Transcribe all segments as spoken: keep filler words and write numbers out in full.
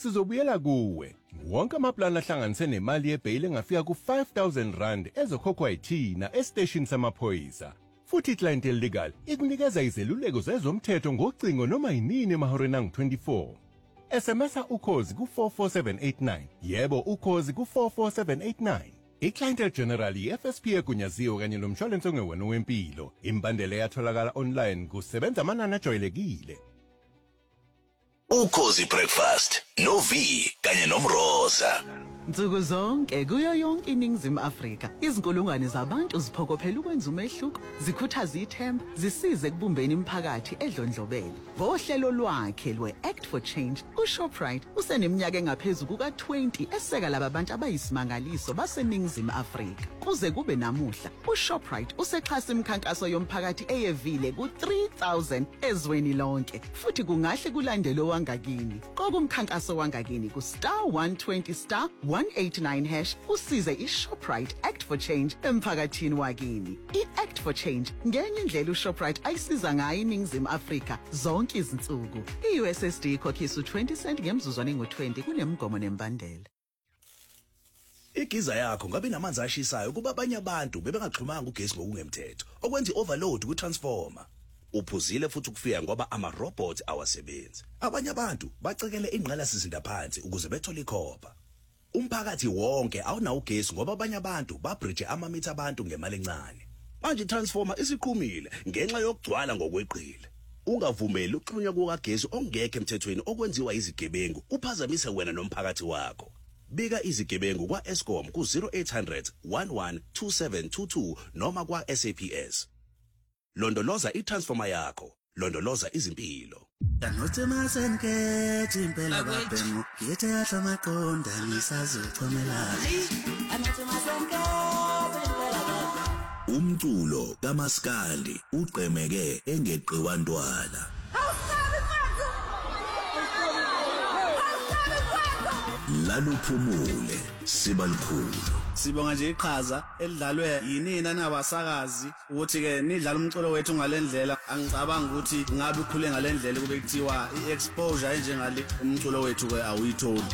sizobuyela kuwe. Wonke amaplani ahlanganise nemali yebhail engafika ku five thousand rand ezokhokhwa yithina estation samaphoyisa. Futhi iClientele Legal ikunikeza izeluleko zezomthetho ngocingo noma yinini emahoreni angu twenty-four. S M S ukhozi ku four four seven eight nine. Yebo ukhozi ku four four seven eight nine. iClientele General i-F S P egunyaziwe kanye nomshwalense ongewona wempilo. Imbandela yatholakala online kusebenza amanani ajwayelekile. Ukhozi Breakfast no V kanye nomroza. Nsuku zonke kuyo yonke iningizimu Afrika izinkulungwane zabantu ziphokophela ukwenza umehluko, zikhuthaza ithemba, zisize kubumbeni imiphakathi edlondlobele. Ngohlelo lwakhe lwe-Act for Change, uShoprite useneminyaka engaphezulu kuka twenty eseka laba bantu abayisimangaliso baseningizimu Afrika. Kuze kube namuhla, uShoprite usexhasa imikhankaso yomphakathi eyevile ku three thousand ezweni lonke, futhi kungahle kulandele wangakini. Kokumkhankaso wangakini ku star one twenty star one eighty-nine hash usize iShoprite Act for Change emphakathini wakini. I-Act for Change ngenye indlela uShoprite ayisiza ngayo iningizimu Afrika zonke izinsuku. I-U S S D ikhokhisa twenty cent ngemzuzwana engu twenty kunemgomo nembandela. Igiza yakho ngabe namanzi ashisayo kuba abanye abantu bebengaxhumanga ugesi ngokungemthetho okwenza i-overload ku-transformer. Uphuzile futhi ukufika ngoba ama-robot awasebenzi. Abanye abantu bacekele ingqala sizinda phansi ukuze bethole ikhopha. Umphakathi wonke awunawo ugesi ngoba abanye abantu babridge amamitha abantu ngemali encane. Manje i-transformer isiqhumile ngenxa yokugcwala ngokweqile. Ungavumeli ukuxhunywa kukagesi ongekho emthethweni okwenziwa izigebengu uphazamise wena nomphakathi wakho. Bika izigebengu kwa Eskom ku zero eight hundred one one two seven two two noma kwa S A P S. Londoloza i-transformer yakho, londoloza izimpilo. Danote masenke jimpela babemu yete yahla maqonda nisazochomela. Danote masenke jimpela babemu. Umculo kaMaskandi uqhemeke engeqiwa ntwala. Laluphumule sibalikhulu. Sibonga nje iqhaza elidlalwe yinina nabasakazi ukuthi ke nidlala umculo wethu ngalendlela. Angicabanga ukuthi ngabe ukhule ngalendlela kube kuthiwa iexposure enjengale umculo wethu ke awuyitholi.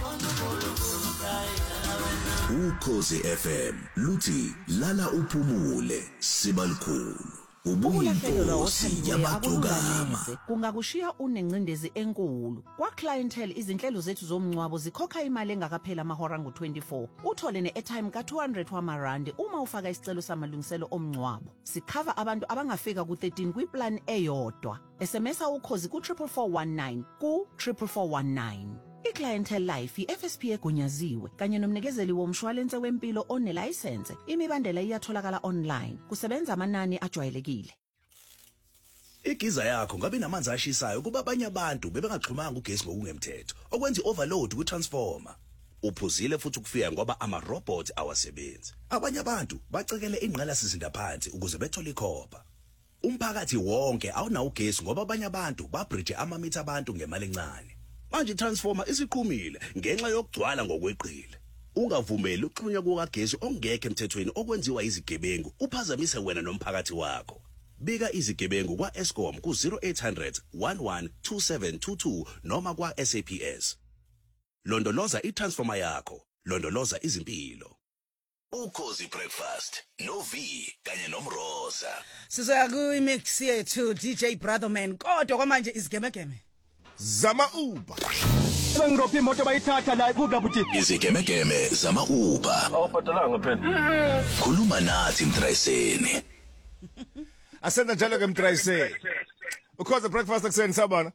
Ukhozi F M luthi lala uphumule sibalikhulu. Ubuyinkosi yamagcokama kungakushiya unencindezi enkulu. Kwa Clientele izinhlelo zethu zomncwabo zikhokha imali engakaphela amahora angu twenty-four. Uthole ne-airtime ka two hundred wamarandi uma ufaka isicelo samalungiselo omncwabo. Sikhava abantu abangafika ku thirteen kwiplan eyodwa. S M S ukhozi ku four four four one nine ku four four four one nine. iClientele Life i-F S P egunyaziwe kanye nomnikezeli womshwalense wempilo onelicense. Imibandela iyatholakala online. Kusebenza amanani ajwayelekile. Igiza yakho ngabe namanzi ashisayo kuba abanye abantu bebengaxhumanga ugesi ngokungemthetho okwenza i-overload ku-transformer. Uphuzile futhi ukufika ngoba ama-robot awasebenzi. Abanye abantu bacekele ingqala sizinda phansi ukuze bethole ikhopha. Umphakathi wonke awunawo ugesi ngoba abanye abantu babridge amamitha abantu ngemali encane. Manje i-transformer isiqhumile ngenxa yokugcwala ngokweqile. Ungavumeli ukuxhunywa kukagesi ongekho emthethweni okwenziwa izigebengu uphazamise wena nomphakathi wakho. Bika izigebengu kwa Eskom ku zero eight hundred one one two seven two two noma kwa S A P S. Londoloza i-transformer yakho, londoloza izimpilo. Ukhozi Breakfast no V kanye nomroza. Sizoya ku imix yethu D J Brotherman kodwa kwamanje izigemegeme. Zama Uber. Sengirophi imoto bayithatha la kugabuthi. Izigemegeme zama Uber. Awubhadalanga phela. Khuluma nathi mdrayiseni. Asenda njalo ke mdrayiseni. Ukhozi Breakfast akuseni sabana.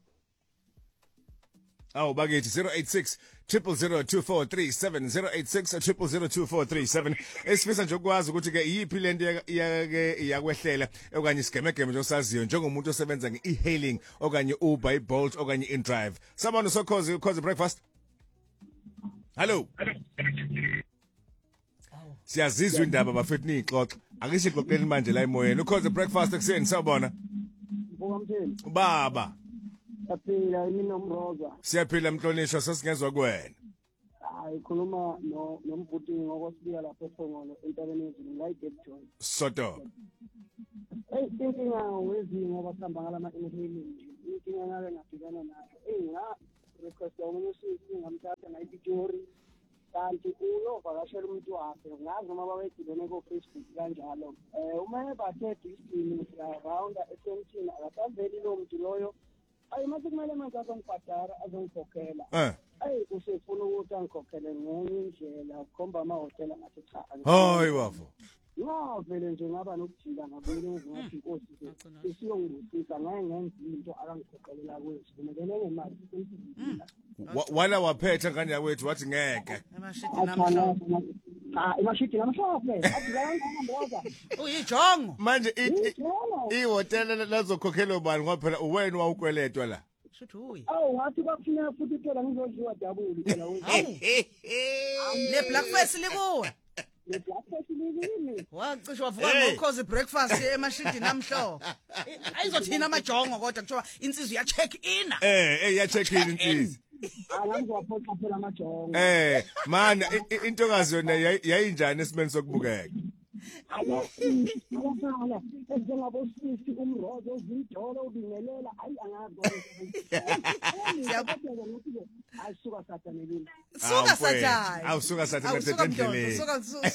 Awu bakithi zero eight six zero zero zero two four three seven zero eight six zero zero zero two four three seven. Esifisa nje ukwazi ukuthi ke yipi lento yake iyakwehlela okanye isigemegeme nje osaziyo njengomuntu osebenza nge-e-hailing okanye Uber, iBolt okanye InDrive. Sabona sokhozi ukhozi Breakfast. Hello. Siyazizwa indaba bafethu nixoxa. Akisho ixoxeni manje la emoyeni. Ukhozi Breakfast akuseni sabona. Baba. Siyaphila mina umroza. Siyaphila mhlonishwa sesingezwe kuwena. Hayi khuluma no nombuti ngokwasibika lapho eSongolo entabeni ezini ngayigate joy. Soto. Hey inkinga wezinga abasamba ngalama e-hailing. Inkinga ngake ngabhekana nayo. Eh nga request omunye usisi ngamthatha ayovakashela umuntu wakhe ngazi noma babedibene ko-Facebook kanjalo um uma bathe distini siyarawunda esentini akasaveli lowo muntu loyo ayi mase kumele manje azongibhadara azongikhokhela ayi usefuna ukuthi angikhokhele ngenye indlela kukhomba amahhotela ngathi cha hayi wafo no vele nje ngaba nokujika ngabuyela ngathi inkosi isiyongibusisa ngaye ngenza into akangikhokhelela kwethu kumelene ngemali wala waphetha kanjani wethu wathi ngeke ah imashiti namhlophe adilanga uyijongo manje ihotela lazokhokhelwa bani ngoba phela uwena wawukweletwa la Shuthi uyi. Awu wathi bafuna futhi phela ngizodliwa double phela uyi. Le breakfast likuwe. Le breakfast likini. Wacisha wavuka ngokhoze breakfast emashidi namhlo. Ayizothina amajongo kodwa kuthiwa insizwe ya check in. Eh eh ya check in insizwe. Angizophoxa phela amajongo. Eh man intokazi yona yayinjani esimeni sokubukeka. Alo, ngiyafala. Njengabosisi umrozo zidolo ubingelela ayi angazi. Siyabona ukuthi ayisuka satanelini. Suka sathana. Awusuka sathana endleleni. Suka suka.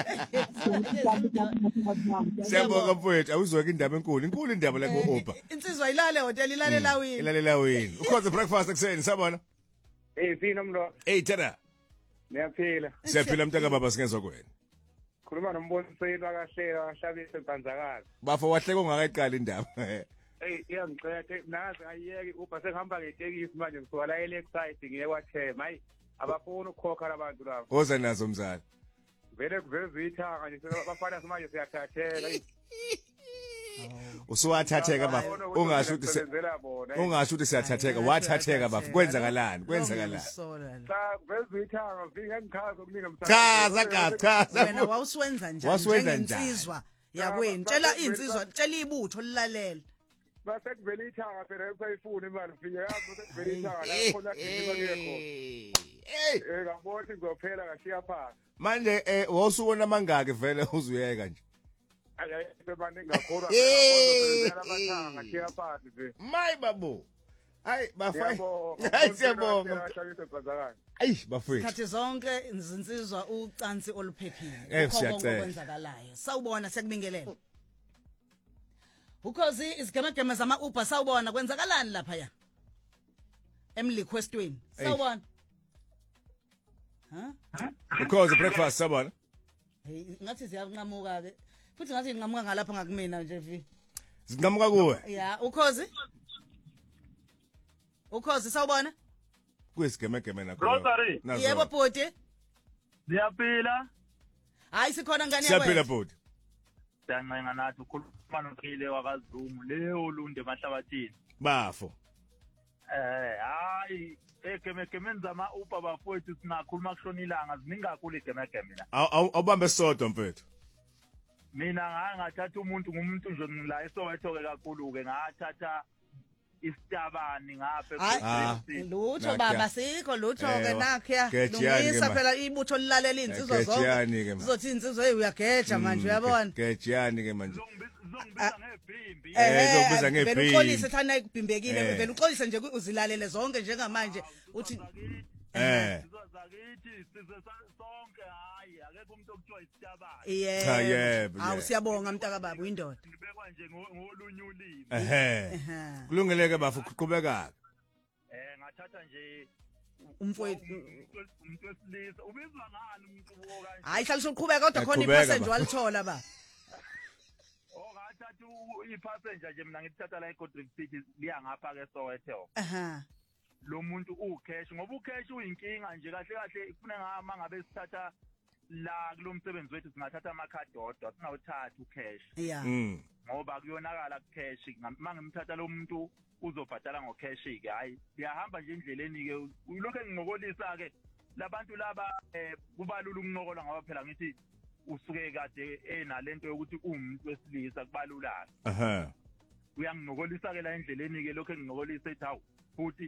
Siyabonga mfowethu, awuzweka indaba enkulu. Inkulu indaba la ku-Uber. Insizwa ilale hotel ilale lawini. Ilale lawini. Ukhoze breakfast ekseni sabona? Eh fina mlo. Hey tada. Niyaphila. Siyaphila mntaka baba singezwe kwena. Khuluma nomboniso wakahlela wahlabisa eBanzakazi. Bafo wahleke ungakayiqala indaba. Hey iyangicede nazi ayiyeki uba sengihamba ngetekisi manje ngisuka la eLakeside ngiye kwaThema hayi abafuna ukukhokha labantu labo. Oza nazo mzala. Vele kuveza ithanga nje bafana manje siyathatheka. Usuwathatheka bafo ungasho ukuthi ungasho ukuthi siyathatheka wathatheka bafo kwenzakalani kwenzakalani cha kuveza ithanga vika ngikhaza kuninga msana chaza chaza wena wawuswenza njani waswenza njani insizwa yakweni tshela insizwa tshela ibutho lilalela base kuvela ithanga phela usayifuna imali ufike yazi base kuvela ithanga la khona kudliwa ngekho eh ngabona ngizophela ngashiya phansi manje eh wawusubona mangaki vele uzuyeka nje my babu hayi bafana hayi siyabonga ayi bafethu khathi zonke izinsizwa ucansi oluphephile eh siyacela kwenzakalayo sawubona sekubingelela ukhozi isigemegeme zama Uber sawubona kwenzakalani lapha ya emliquestweni sawubona ha ukhozi breakfast sabona hey ngathi ziyanqamuka ke futhi ngathi nginqamuka ngalapha ngakumina nje vi zinqamuka kuwe ya ukhozi ukhozi sawubona kuyisigemegeme nakho Rosary yebo bhuti Siyaphila hayi sikhona ngane yakho siyaphila bhuti siyancenga nathi ukhuluma nophile wakaZungu leyo lunde emahlabathini bafo eh hayi egemegeme zama Uber bafowethu singakhuluma kushona ilanga ziningi kakhulu egemegeme la awubambe sodwa mfethu mina ngake ngathatha umuntu ngumuntu nje ngila eSoweto kakhulu ke ngathatha isitabani ngaphe hayi lutho baba sikho lutho ke nakhe lungisa phela ibutho lilalela insizwa zonke uzothi insizwa hey uyageja manje uyabona gejani ke manje uzongibiza ngebhimbi eh uzongibiza ngebhimbi vele uxolise thana ikubhimbekile vele uxolise nje uzilalele zonke njengamanje uthi eh zakithi size sonke hayi akekho umuntu okuthiwa isitabani cha yebo yebo awu siyabonga mntaka baba uyindoda ngibekwa nje ngolunye ulimi ehe kulungeleke bafu qhubeka eh ngathatha nje umfowethu umuntu wesilisa ubizwa ngani umuntu wo kanje hayi hlalisa uqhubeka kodwa khona ipassenger walithola ba oh ngathatha ipassenger nje mina ngithatha la eGodrick City liya ngapha ke Soweto aha lo muntu ucash ngoba ucash uyinkinga nje kahle kahle kufuna ngama ngabe sithatha la kulomsebenzi wethu singathatha amakhadi odwa singawuthatha ucash yeah ngoba kuyonakala kucash mangimthatha lo muntu uzobhadala ngocash ke hayi ngiyahamba nje endleleni ke ulokho enginqokolisa ke labantu laba kubalula ukunqokola ngoba phela ngithi usuke kade enalento yokuthi umuntu wesilisa kubalula aha uyanginqokolisa ke la endleleni ke lokho enginqokolisa ethi hawu futhi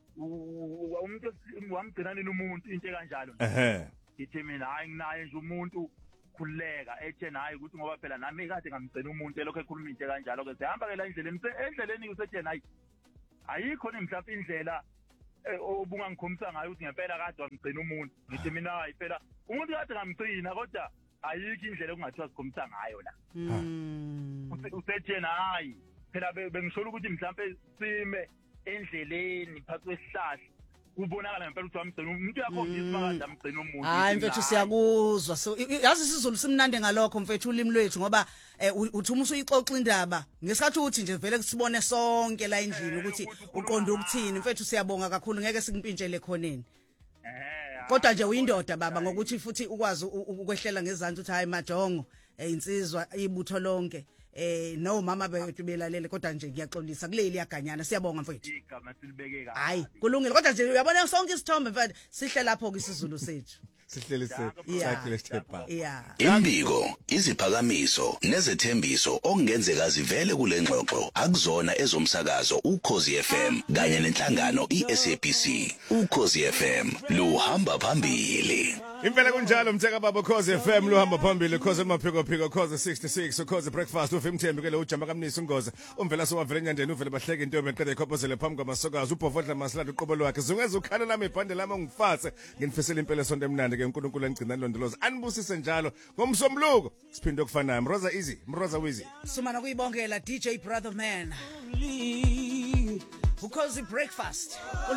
umuntu wamgcina nini umuntu into kanjalo ehe ithi mina hayi nginaye nje umuntu khuleka ethe naye ukuthi ngoba phela nami kade ngamgcina umuntu lokho ekhuluma into kanjalo ke sihamba ke la endleleni endleleni usethi hayi ayikho ni mhlawumbe indlela obunga ngikhomisa ngayo ukuthi ngempela kade wamgcina umuntu ngithi mina hayi phela umuntu kade ngamgcina kodwa ayikho indlela okungathiwa sikhomisa ngayo la usethena hayi phela bengishola ukuthi mhlambe sime endleleni phakathi kwesihlahla ubonakala ngempela ukuthi wamgcina umuntu yakho ngisimaka amgcina umuntu hayi mfethu siyakuzwa so yazi isizulu simnande ngalokho mfethu ulimi lwethu ngoba uthi uma usuyixoxa indaba ngesikhathi uthi nje vele kusibone sonke la endlini ukuthi uqonda ukuthini mfethu siyabonga kakhulu ngeke sikumpintshele khoneni kodwa nje uyindoda baba ngokuthi futhi ukwazi ukwehlela ngezansi uthi hayi majongo insizwa ibutho lonke eh no mama bethu belalele kodwa nje ngiyaxolisa kuleli yaganyana siyabonga mfethu igama silibeke kahle hayi kulungile kodwa nje uyabona sonke isithombe mfethu sihle lapho kwisizulu sethu sihlele sakhe lesithepha imbiko iziphakamiso nezethembiso okungenzeka zivele kule ngxoxo akuzona ezomsakazo uKhosi F M kanye nenhlangano iS A B C uKhosi F M luhamba phambili impela kunjalo mtheka baba Khosi F M luhamba phambili Khosi emaphiko phiko Khosi sixty-six Khosi breakfast uve mthembi ke lo ujama kamnisi ungoza umvela sowavela enyandeni uvele bahleke intombi eqede ikhophozele phambi kwamasokazi ubhovodla maslada uqobo lwakhe zungeza ukhala lami ibhande lami ungifatse nginifisela impela sonto emnandi ke uNkulunkulu engcina londoloza anibusise njalo ngomsombuluko siphinde okufanayo Mroza Easy Mroza Wizi sumana kuyibongela D J Brother Man uKhosi breakfast